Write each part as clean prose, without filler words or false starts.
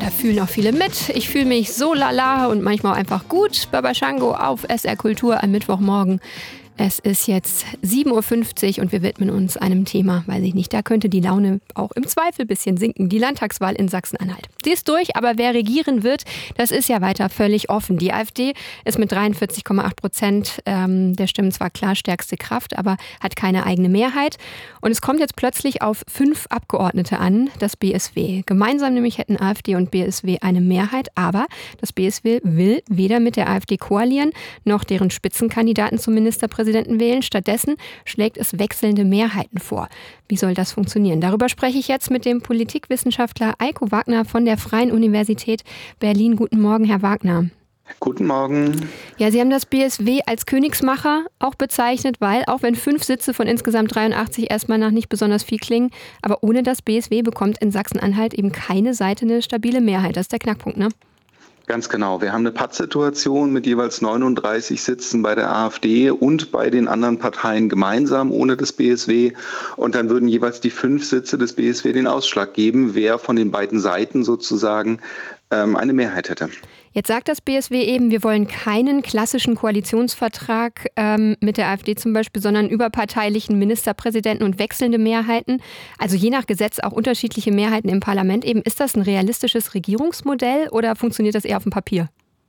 da fühlen auch viele mit. Ich fühle mich so lala und manchmal auch einfach gut. Baba Shango auf SR Kultur am Mittwochmorgen. Es ist jetzt 7.50 Uhr und wir widmen uns einem Thema, weiß ich nicht, da könnte die Laune auch im Zweifel ein bisschen sinken. Die Landtagswahl in Sachsen-Anhalt. Die ist durch, aber wer regieren wird, das ist ja weiter völlig offen. Die AfD ist mit 43,8% der Stimmen zwar klar stärkste Kraft, aber hat keine eigene Mehrheit. Und es kommt jetzt plötzlich auf 5 Abgeordnete an, das BSW. Gemeinsam nämlich hätten AfD und BSW eine Mehrheit, aber das BSW will weder mit der AfD koalieren, noch deren Spitzenkandidaten zum Ministerpräsidenten wählen. Stattdessen schlägt es wechselnde Mehrheiten vor. Wie soll das funktionieren? Darüber spreche ich jetzt mit dem Politikwissenschaftler Eiko Wagner von der Freien Universität Berlin. Guten Morgen, Herr Wagner. Guten Morgen. Ja, Sie haben das BSW als Königsmacher auch bezeichnet, weil auch wenn 5 Sitze von insgesamt 83 erstmal nach nicht besonders viel klingen, aber ohne das BSW bekommt in Sachsen-Anhalt eben keine Seite eine stabile Mehrheit. Das ist der Knackpunkt, ne? Ganz genau. Wir haben eine Pattsituation mit jeweils 39 Sitzen bei der AfD und bei den anderen Parteien gemeinsam ohne das BSW. Und dann würden jeweils die 5 Sitze des BSW den Ausschlag geben, wer von den beiden Seiten sozusagen eine Mehrheit hätte. Jetzt sagt das BSW eben, wir wollen keinen klassischen Koalitionsvertrag mit der AfD zum Beispiel, sondern überparteilichen Ministerpräsidenten und wechselnde Mehrheiten. Also je nach Gesetz auch unterschiedliche Mehrheiten im Parlament eben. Ist das ein realistisches Regierungsmodell oder funktioniert das eher auf dem Papier?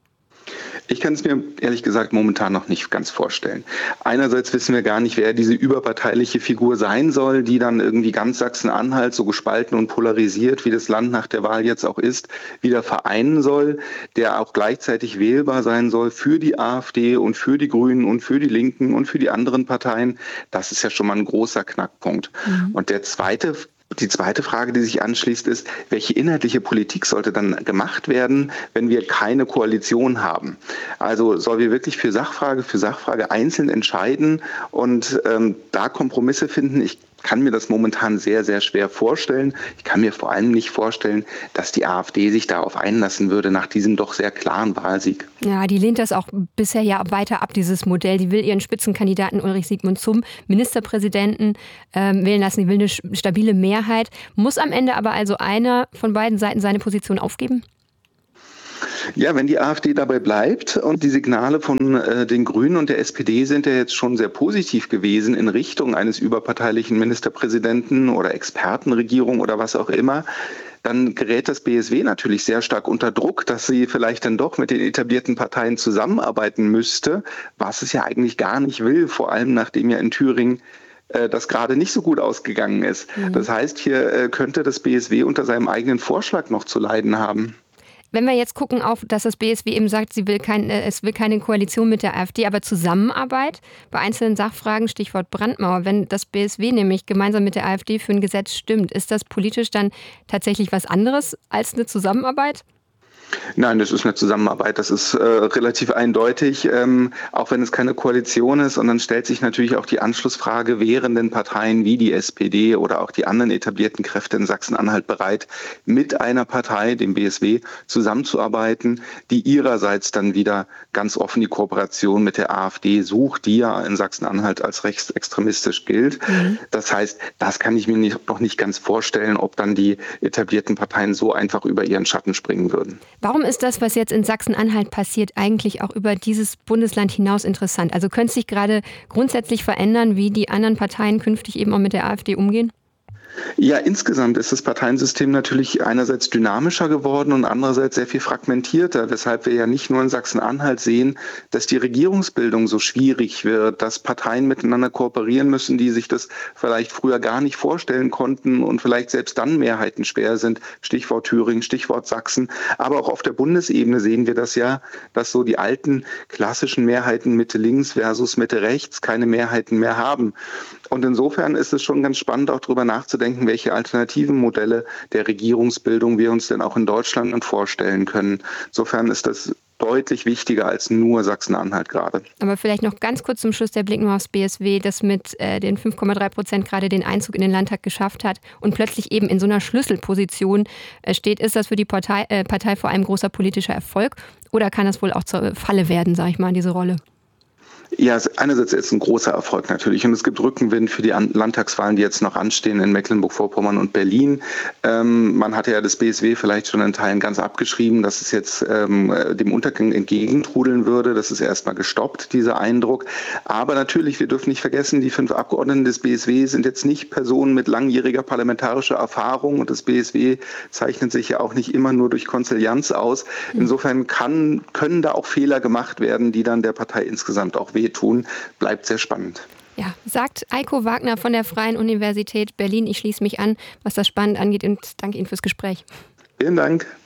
Ich kann es mir ehrlich gesagt momentan noch nicht ganz vorstellen. Einerseits wissen wir gar nicht, wer diese überparteiliche Figur sein soll, die dann irgendwie ganz Sachsen-Anhalt so gespalten und polarisiert, wie das Land nach der Wahl jetzt auch ist, wieder vereinen soll, der auch gleichzeitig wählbar sein soll für die AfD und für die Grünen und für die Linken und für die anderen Parteien. Das ist ja schon mal ein großer Knackpunkt. Und die zweite Frage, die sich anschließt, ist, welche inhaltliche Politik sollte dann gemacht werden, wenn wir keine Koalition haben? Also sollen wir wirklich für Sachfrage einzeln entscheiden und da Kompromisse finden? Ich kann mir das momentan sehr, sehr schwer vorstellen. Ich kann mir vor allem nicht vorstellen, dass die AfD sich darauf einlassen würde nach diesem doch sehr klaren Wahlsieg. Ja, die lehnt das auch bisher ja weiter ab, dieses Modell. Die will ihren Spitzenkandidaten Ulrich Siegmund zum Ministerpräsidenten wählen lassen. Die will eine stabile Mehrheit. Muss am Ende aber also einer von beiden Seiten seine Position aufgeben? Ja, wenn die AfD dabei bleibt und die Signale von den Grünen und der SPD sind ja jetzt schon sehr positiv gewesen in Richtung eines überparteilichen Ministerpräsidenten oder Expertenregierung oder was auch immer, dann gerät das BSW natürlich sehr stark unter Druck, dass sie vielleicht dann doch mit den etablierten Parteien zusammenarbeiten müsste, was es ja eigentlich gar nicht will, vor allem nachdem ja in Thüringen das gerade nicht so gut ausgegangen ist. Das heißt, hier könnte das BSW unter seinem eigenen Vorschlag noch zu leiden haben. Wenn wir jetzt gucken auf, dass das BSW eben sagt, es will keine Koalition mit der AfD, aber Zusammenarbeit bei einzelnen Sachfragen, Stichwort Brandmauer. Wenn das BSW nämlich gemeinsam mit der AfD für ein Gesetz stimmt, ist das politisch dann tatsächlich was anderes als eine Zusammenarbeit? Nein, das ist eine Zusammenarbeit, das ist relativ eindeutig, auch wenn es keine Koalition ist. Und dann stellt sich natürlich auch die Anschlussfrage, wären denn Parteien wie die SPD oder auch die anderen etablierten Kräfte in Sachsen-Anhalt bereit, mit einer Partei, dem BSW, zusammenzuarbeiten, die ihrerseits dann wieder ganz offen die Kooperation mit der AfD sucht, die ja in Sachsen-Anhalt als rechtsextremistisch gilt. Das heißt, das kann ich mir noch nicht ganz vorstellen, ob dann die etablierten Parteien so einfach über ihren Schatten springen würden. Warum ist das, was jetzt in Sachsen-Anhalt passiert, eigentlich auch über dieses Bundesland hinaus interessant? Also könnte es sich gerade grundsätzlich verändern, wie die anderen Parteien künftig eben auch mit der AfD umgehen? Ja, insgesamt ist das Parteiensystem natürlich einerseits dynamischer geworden und andererseits sehr viel fragmentierter, weshalb wir ja nicht nur in Sachsen-Anhalt sehen, dass die Regierungsbildung so schwierig wird, dass Parteien miteinander kooperieren müssen, die sich das vielleicht früher gar nicht vorstellen konnten und vielleicht selbst dann Mehrheiten schwer sind. Stichwort Thüringen, Stichwort Sachsen. Aber auch auf der Bundesebene sehen wir das ja, dass so die alten klassischen Mehrheiten Mitte links versus Mitte rechts keine Mehrheiten mehr haben. Und insofern ist es schon ganz spannend, auch darüber nachzudenken, welche alternativen Modelle der Regierungsbildung wir uns denn auch in Deutschland vorstellen können. Insofern ist das deutlich wichtiger als nur Sachsen-Anhalt gerade. Aber vielleicht noch ganz kurz zum Schluss der Blick nur aufs BSW, das mit den 5,3% gerade den Einzug in den Landtag geschafft hat und plötzlich eben in so einer Schlüsselposition steht. Ist das für die Partei vor allem großer politischer Erfolg oder kann das wohl auch zur Falle werden, sage ich mal, diese Rolle? Ja, einerseits ist es ein großer Erfolg natürlich und es gibt Rückenwind für die Landtagswahlen, die jetzt noch anstehen in Mecklenburg-Vorpommern und Berlin. Man hatte ja das BSW vielleicht schon in Teilen ganz abgeschrieben, dass es jetzt dem Untergang entgegentrudeln würde. Das ist erstmal gestoppt, dieser Eindruck. Aber natürlich, wir dürfen nicht vergessen, die 5 Abgeordneten des BSW sind jetzt nicht Personen mit langjähriger parlamentarischer Erfahrung und das BSW zeichnet sich ja auch nicht immer nur durch Konzilianz aus. Insofern können da auch Fehler gemacht werden, die dann der Partei insgesamt auch wehtun. Bleibt sehr spannend. Ja, sagt Eiko Wagner von der Freien Universität Berlin. Ich schließe mich an, was das spannend angeht und danke Ihnen fürs Gespräch. Vielen Dank.